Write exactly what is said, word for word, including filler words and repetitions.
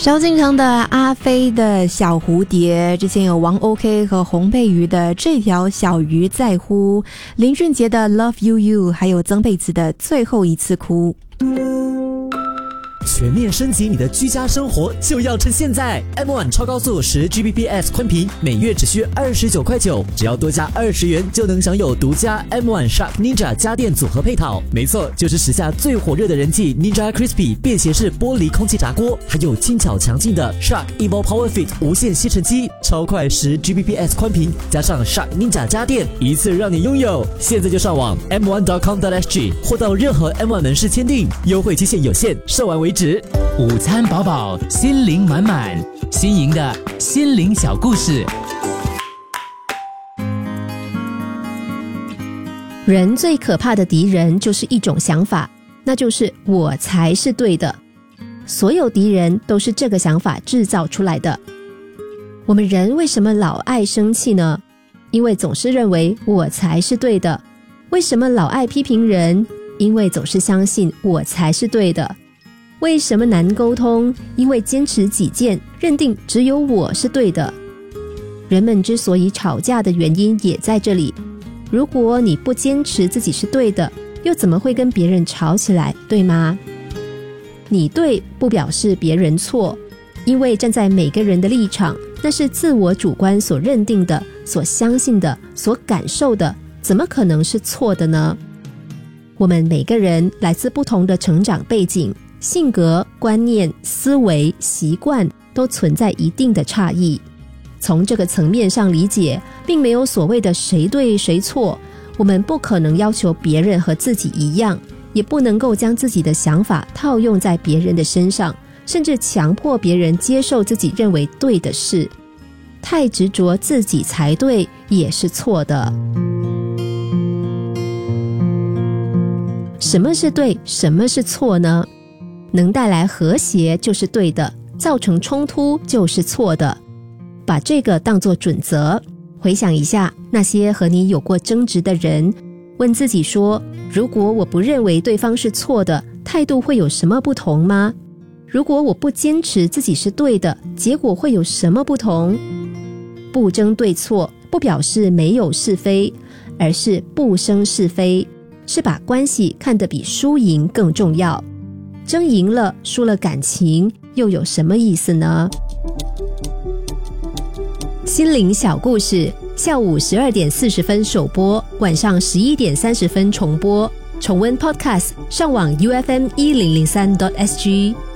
萧敬腾的阿飞的小蝴蝶，之前有王 OK 和洪佩瑜的这条小鱼在乎，林俊杰的 Love You You， 还有曾沛慈的最后一次哭。 全面升级你的居家生活就要趁现在 M 一 超高速 十 G B P S 宽频每月只需二十九块九，只要多加二十元就能享有独家 M 一 Shark Ninja 家电组合配套。没错，就是时下最火热的人气 Ninja Crispy 便携式玻璃空气炸锅，还有轻巧强劲的 Shark Evo Power Fit 无线吸尘机，超快 十 G B P S 宽频加上 Shark Ninja 家电，一次让你拥有。现在就上网 M 一 点 com 点 S G 或到任何 M 一 门市签订，优惠期限有限，售完为止。 午餐饱饱，心灵满满，新颖的心灵小故事。 人最可怕的敌人就是一种想法，那就是我才是对的。所有敌人都是这个想法制造出来的。我们人为什么老爱生气呢？因为总是认为我才是对的。为什么老爱批评人？因为总是相信我才是对的。为什么难沟通？因为坚持己见，认定只有我是对的。人们之所以吵架的原因也在这里。如果你不坚持自己是对的，又怎么会跟别人吵起来，对吗？你对不表示别人错，因为站在每个人的立场，那是自我主观所认定的、所相信的、所感受的，怎么可能是错的呢？我们每个人来自不同的成长背景，性格、观念、思维、习惯都存在一定的差异。从这个层面上理解，并没有所谓的谁对谁错，我们不可能要求别人和自己一样，也不能够将自己的想法套用在别人的身上，甚至强迫别人接受自己认为对的事。太执着自己才对也是错的。什么是对，什么是错呢？能带来和谐就是对的，造成冲突就是错的。把这个当作准则，回想一下那些和你有过争执的人，问自己说，如果我不认为对方是错的，态度会有什么不同吗？如果我不坚持自己是对的，结果会有什么不同？不争对错，不表示没有是非，而是不生是非，是把关系看得比输赢更重要。争赢了，输了感情，又有什么意思呢？心灵小故事，下午十二点四十分首播，晚上十一点三十分重播。重温 Podcast， 上网 U F M 一零零三 点 S G。